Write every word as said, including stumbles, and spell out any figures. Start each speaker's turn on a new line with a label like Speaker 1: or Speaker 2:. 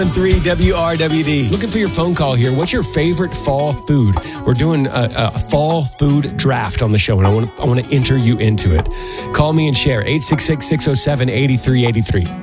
Speaker 1: three W R W D. Looking for your phone call here. What's your favorite fall food? We're doing a, a fall food draft on the show, and I want to I want to enter you into it. Call me and share. eight six six, six oh seven, eight three eight three.